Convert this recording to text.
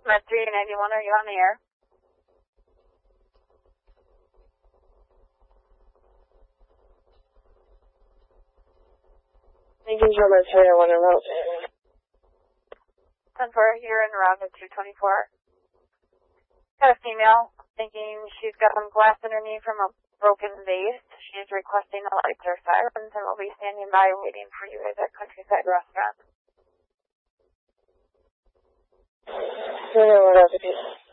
Med 391, are you on the air? Thank you so much. I want to route. 10-4 here in route at 224. Got a female thinking she's got some glass in her knee from a broken vase. She is requesting the lights or sirens and will be standing by waiting for you guys at Countryside Restaurant. 391,